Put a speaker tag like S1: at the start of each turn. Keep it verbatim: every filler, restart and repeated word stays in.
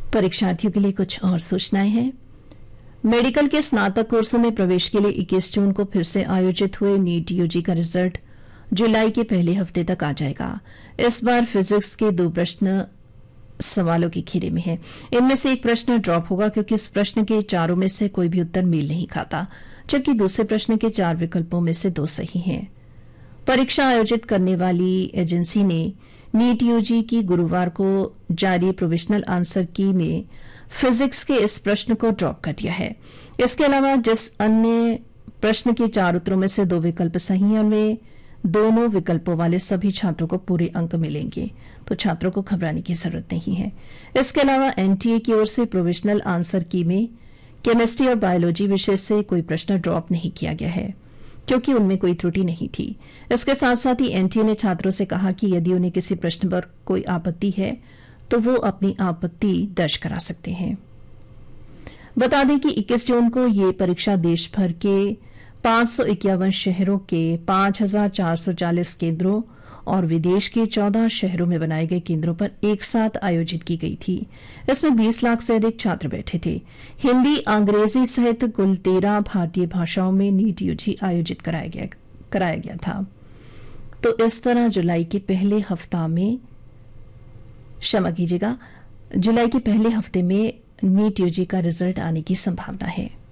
S1: परीक्षार्थियों के लिए कुछ और सूचनाएं हैं। मेडिकल के स्नातक कोर्सों में प्रवेश के लिए इक्कीस जून को फिर से आयोजित हुए नीट यूजी का रिजल्ट जुलाई के पहले हफ्ते तक आ जाएगा। इस बार फिजिक्स के दो प्रश्न सवालों की घेरे में है। इनमें से एक प्रश्न ड्रॉप होगा क्योंकि इस प्रश्न के चारों में से कोई भी उत्तर मेल नहीं खाता, जबकि दूसरे प्रश्न के चार विकल्पों में से दो सही हैं। परीक्षा आयोजित करने वाली एजेंसी ने नीट यूजी की गुरुवार को जारी प्रोविजनल आंसर की में फिजिक्स के इस प्रश्न को ड्रॉप कर दिया है। इसके अलावा जिस अन्य प्रश्न के चार उत्तरों में से दो विकल्प सही हैं, उनमें दोनों विकल्पों वाले सभी छात्रों को पूरे अंक मिलेंगे, तो छात्रों को घबराने की जरूरत नहीं है। इसके अलावा एनटीए की ओर से प्रोविजनल आंसर की में केमिस्ट्री और बायोलॉजी विषय से कोई प्रश्न ड्रॉप नहीं किया गया है, क्योंकि उनमें कोई त्रुटि नहीं थी। इसके साथ साथ ही एनटीए ने छात्रों से कहा कि यदि उन्हें किसी प्रश्न पर कोई आपत्ति है तो वो अपनी आपत्ति दर्ज करा सकते हैं। बता दें कि इक्कीस जून को ये परीक्षा देश भर के पांच सौ इक्यावन शहरों के पांच हजार चार सौ चालीस केंद्रों और विदेश के चौदह शहरों में बनाए गए केंद्रों पर एक साथ आयोजित की गई थी। इसमें बीस लाख से अधिक छात्र बैठे थे। हिंदी, अंग्रेजी सहित कुल तेरह भारतीय भाषाओं में नीट यूजी आयोजित कराया गया कराया गया था। तो इस तरह जुलाई के पहले हफ्ता में क्षमा कीजिएगा जुलाई के पहले हफ्ते में नीट यूजी का रिजल्ट आने की संभावना है।